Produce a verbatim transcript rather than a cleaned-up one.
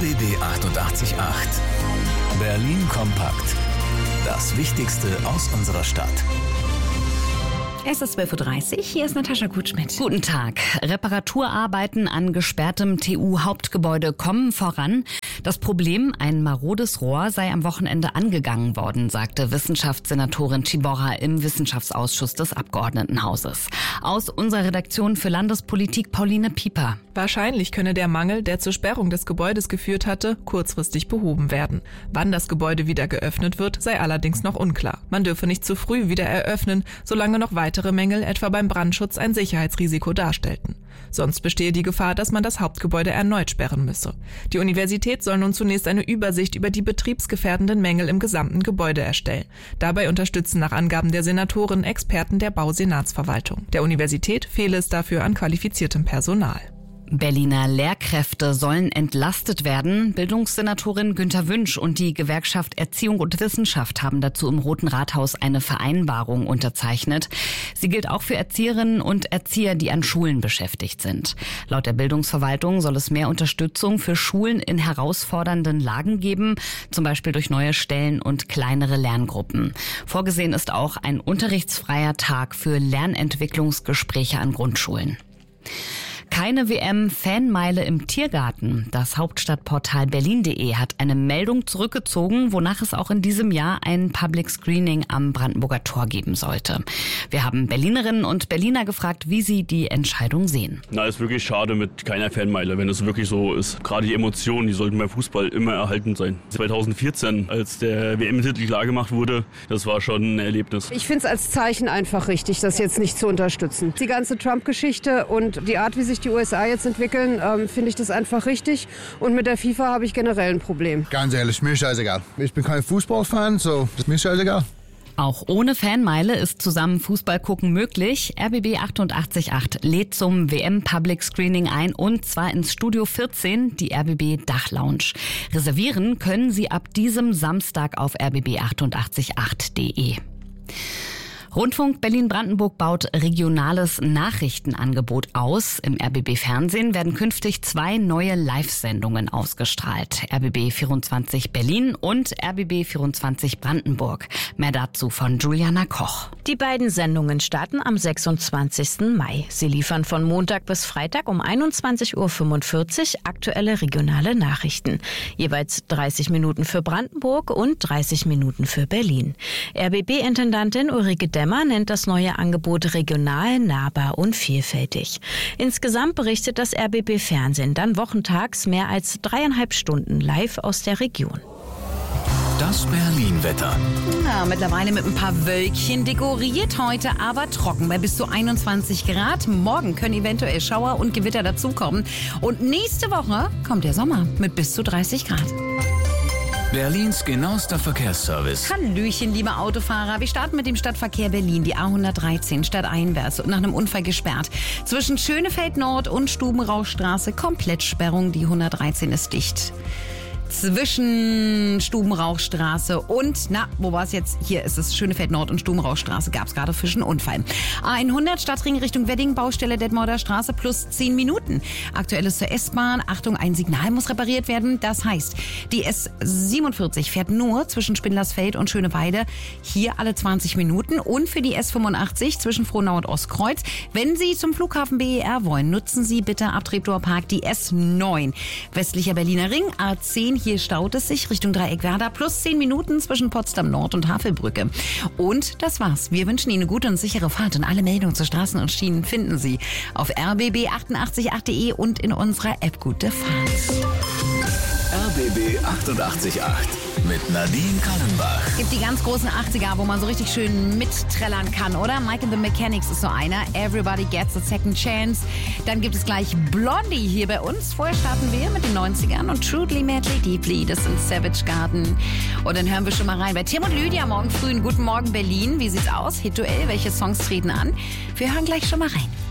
B B achtundachtzig Komma acht. Berlin kompakt. Das Wichtigste aus unserer Stadt. Es ist zwölf Uhr dreißig, hier ist Natascha Kutschmidt. Guten Tag. Reparaturarbeiten an gesperrtem T U-Hauptgebäude kommen voran. Das Problem, ein marodes Rohr sei am Wochenende angegangen worden, sagte Wissenschaftssenatorin Ciborra im Wissenschaftsausschuss des Abgeordnetenhauses. Aus unserer Redaktion für Landespolitik Pauline Pieper. Wahrscheinlich könne der Mangel, der zur Sperrung des Gebäudes geführt hatte, kurzfristig behoben werden. Wann das Gebäude wieder geöffnet wird, sei allerdings noch unklar. Man dürfe nicht zu früh wieder eröffnen, solange noch weitere Mängel etwa beim Brandschutz ein Sicherheitsrisiko darstellten. Sonst bestehe die Gefahr, dass man das Hauptgebäude erneut sperren müsse. Die Universität soll nun zunächst eine Übersicht über die betriebsgefährdenden Mängel im gesamten Gebäude erstellen. Dabei unterstützen nach Angaben der Senatoren Experten der Bausenatsverwaltung. Der Universität fehle es dafür an qualifiziertem Personal. Berliner Lehrkräfte sollen entlastet werden. Bildungssenatorin Günter Wünsch und die Gewerkschaft Erziehung und Wissenschaft haben dazu im Roten Rathaus eine Vereinbarung unterzeichnet. Sie gilt auch für Erzieherinnen und Erzieher, die an Schulen beschäftigt sind. Laut der Bildungsverwaltung soll es mehr Unterstützung für Schulen in herausfordernden Lagen geben, zum Beispiel durch neue Stellen und kleinere Lerngruppen. Vorgesehen ist auch ein unterrichtsfreier Tag für Lernentwicklungsgespräche an Grundschulen. Keine W M-Fanmeile im Tiergarten. Das Hauptstadtportal berlin punkt de hat eine Meldung zurückgezogen, wonach es auch in diesem Jahr ein Public Screening am Brandenburger Tor geben sollte. Wir haben Berlinerinnen und Berliner gefragt, wie sie die Entscheidung sehen. Na, ist wirklich schade mit keiner Fanmeile, wenn es wirklich so ist. Gerade die Emotionen, die sollten beim Fußball immer erhalten sein. zweitausendvierzehn, als der W M-Titel klar gemacht wurde, das war schon ein Erlebnis. Ich finde es als Zeichen einfach richtig, das jetzt nicht zu unterstützen. Die ganze Trump-Geschichte und die Art, wie sich die U S A jetzt entwickeln, ähm, finde ich das einfach richtig. Und mit der FIFA habe ich generell ein Problem. Ganz ehrlich, mir ist scheißegal. Ich bin kein Fußballfan, so ist mir scheißegal. Auch ohne Fanmeile ist zusammen Fußball gucken möglich. R B B achtundachtzig Komma acht lädt zum W M Public Screening ein und zwar ins Studio vierzehn, die R B B Dachlounge. Reservieren können Sie ab diesem Samstag auf r b b achtundachtzig Komma acht punkt de. Rundfunk Berlin-Brandenburg baut regionales Nachrichtenangebot aus. Im R B B-Fernsehen werden künftig zwei neue Live-Sendungen ausgestrahlt. R B B vierundzwanzig Berlin und R B B vierundzwanzig Brandenburg. Mehr dazu von Juliana Koch. Die beiden Sendungen starten am sechsundzwanzigsten Mai. Sie liefern von Montag bis Freitag um einundzwanzig Uhr fünfundvierzig aktuelle regionale Nachrichten. Jeweils dreißig Minuten für Brandenburg und dreißig Minuten für Berlin. R B B-Intendantin Ulrike Dämmer nennt das neue Angebot regional, nahbar und vielfältig. Insgesamt berichtet das R B B-Fernsehen dann wochentags mehr als dreieinhalb Stunden live aus der Region. Das Berlin-Wetter. Ja, mittlerweile mit ein paar Wölkchen dekoriert, heute aber trocken bei bis zu einundzwanzig Grad. Morgen können eventuell Schauer und Gewitter dazukommen. Und nächste Woche kommt der Sommer mit bis zu dreißig Grad. Berlins genauester Verkehrsservice. Hallöchen, liebe Autofahrer. Wir starten mit dem Stadtverkehr Berlin, die A hundertdreizehn stadteinwärts und nach einem Unfall gesperrt. Zwischen Schönefeld Nord und Stubenrauchstraße Komplettsperrung. Die hundertdreizehn ist dicht. Zwischen Stubenrauchstraße und, na, wo war es jetzt? Hier ist es Schönefeld Nord und Stubenrauchstraße, gab es gerade frischen Unfall. A hundert Stadtring Richtung Wedding, Baustelle Detmolder Straße plus zehn Minuten. Aktuell ist zur S-Bahn. Achtung, ein Signal muss repariert werden. Das heißt, die S siebenundvierzig fährt nur zwischen Spindlersfeld und Schöneweide, hier alle zwanzig Minuten. Und für die S fünfundachtzig zwischen Frohnau und Ostkreuz. Wenn Sie zum Flughafen B E R wollen, nutzen Sie bitte ab Treptower Park die S neun. Westlicher Berliner Ring, A zehn. Hier staut es sich Richtung Dreieck Werder plus zehn Minuten zwischen Potsdam Nord und Havelbrücke. Und das war's. Wir wünschen Ihnen eine gute und sichere Fahrt und alle Meldungen zu Straßen und Schienen finden Sie auf r b b achtundachtzig Komma acht punkt de und in unserer App Gute Fahrt. R B B achtundachtzig Komma acht mit Nadine Kallenbach. Es gibt die ganz großen achtziger, wo man so richtig schön mitträllern kann, oder? Mike and the Mechanics ist so einer. Everybody Gets a Second Chance. Dann gibt es gleich Blondie hier bei uns. Vorher starten wir mit den neunzigern und Truly Madly Deeply. Das sind Savage Garden. Und dann hören wir schon mal rein bei Tim und Lydia morgen früh in Guten Morgen Berlin. Wie sieht's aus? Hituell, welche Songs treten an? Wir hören gleich schon mal rein.